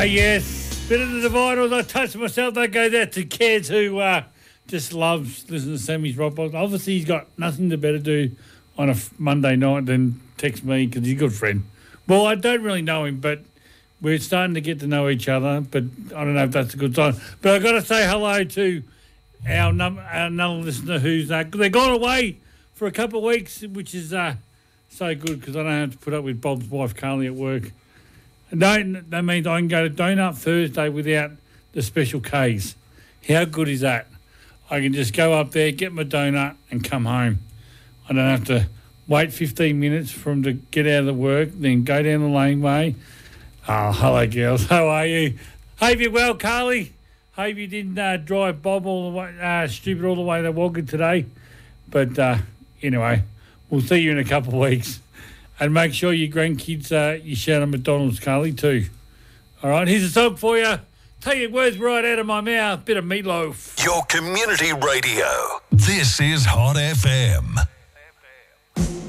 Yes. Bit of the Dividers. I touched myself. That goes out to Kez, who just loves listening to Sammy's Rock Box. Obviously, he's got nothing to better do on a Monday night than text me because he's a good friend. Well, I don't really know him, but we're starting to get to know each other. But I don't know if that's a good sign. But I've got to say hello to our another listener who's they've gone away for a couple of weeks, which is so good because I don't have to put up with Bob's wife, Carly, at work. That means I can go to Donut Thursday without the special Ks. How good is that? I can just go up there, get my donut and come home. I don't have to wait 15 minutes for him to get out of the work, then go down the laneway. Oh, hello, girls. How are you? Hope you're well, Carly. Hope you didn't drive Bob all the way, stupid all the way to Wagga today. But anyway, we'll see you in a couple of weeks. And make sure your grandkids, you shout at McDonald's, Carly, too. All right, here's a song for you. Take your words right out of my mouth. Bit of meatloaf. Your community radio. This is Hot FM.